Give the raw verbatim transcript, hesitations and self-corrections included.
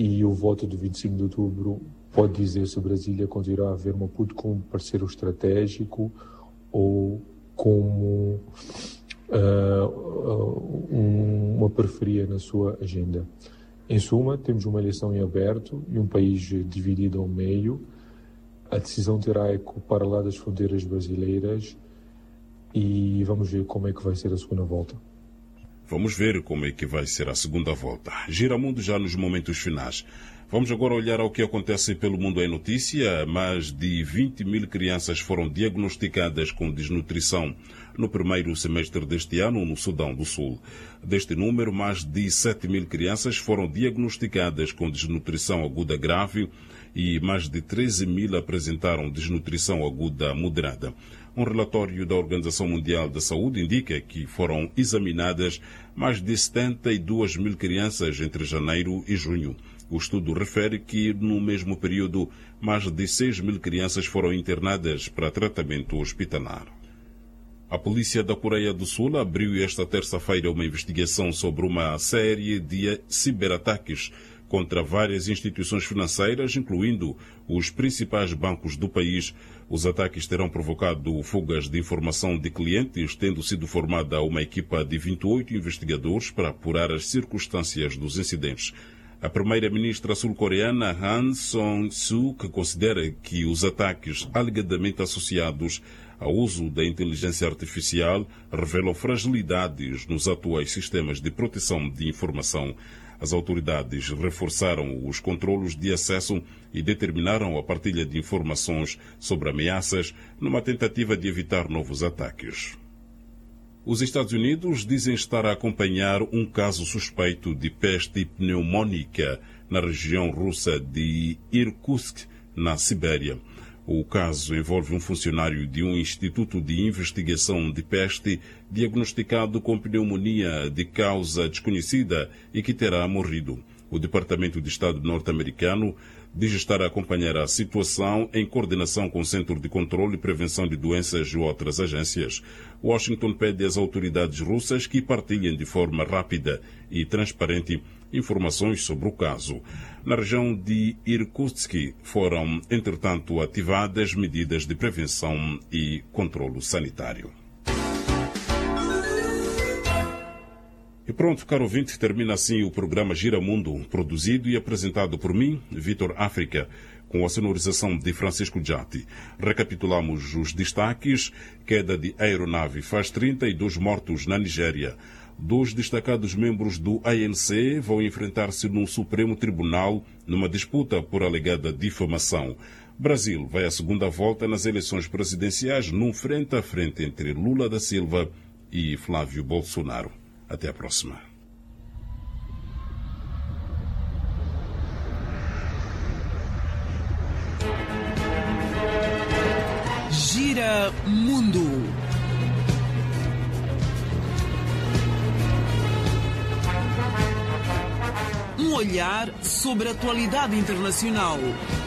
e o voto do vinte e cinco de outubro pode dizer se Brasília continuará a ver Maputo como parceiro estratégico ou como uh, uh, um, uma periferia na sua agenda. Em suma, temos uma eleição em aberto e um país dividido ao meio. A decisão terá eco para lá das fronteiras brasileiras e vamos ver como é que vai ser a segunda volta. Vamos ver como é que vai ser a segunda volta. Giramundo já nos momentos finais. Vamos agora olhar ao que acontece pelo mundo em notícia. Mais de vinte mil crianças foram diagnosticadas com desnutrição no primeiro semestre deste ano no Sudão do Sul. Deste número, mais de sete mil crianças foram diagnosticadas com desnutrição aguda grave e mais de treze mil apresentaram desnutrição aguda moderada. Um relatório da Organização Mundial da Saúde indica que foram examinadas mais de setenta e duas mil crianças entre janeiro e junho. O estudo refere que, no mesmo período, mais de seis mil crianças foram internadas para tratamento hospitalar. A polícia da Coreia do Sul abriu esta terça-feira uma investigação sobre uma série de ciberataques contra várias instituições financeiras, incluindo os principais bancos do país. Os ataques terão provocado fugas de informação de clientes, tendo sido formada uma equipa de vinte e oito investigadores para apurar as circunstâncias dos incidentes. A primeira-ministra sul-coreana Han Song-suk considera que os ataques alegadamente associados ao uso da inteligência artificial revelam fragilidades nos atuais sistemas de proteção de informação. As autoridades reforçaram os controlos de acesso e determinaram a partilha de informações sobre ameaças numa tentativa de evitar novos ataques. Os Estados Unidos dizem estar a acompanhar um caso suspeito de peste pneumônica na região russa de Irkutsk, na Sibéria. O caso envolve um funcionário de um instituto de investigação de peste diagnosticado com pneumonia de causa desconhecida e que terá morrido. O Departamento de Estado norte-americano diz estar a acompanhar a situação em coordenação com o Centro de Controle e Prevenção de Doenças e outras agências. Washington pede às autoridades russas que partilhem de forma rápida e transparente informações sobre o caso. Na região de Irkutsk foram, entretanto, ativadas medidas de prevenção e controle sanitário. E pronto, caro ouvinte, termina assim o programa Giramundo, produzido e apresentado por mim, Vitor África, com a sonorização de Francisco Giatti. Recapitulamos os destaques: queda de aeronave faz trinta e dois mortos na Nigéria. Dois destacados membros do A N C vão enfrentar-se no Supremo Tribunal numa disputa por alegada difamação. Brasil vai à segunda volta nas eleições presidenciais num frente a frente entre Lula da Silva e Flávio Bolsonaro. Até a próxima. Gira Mundo. Um olhar sobre a atualidade internacional.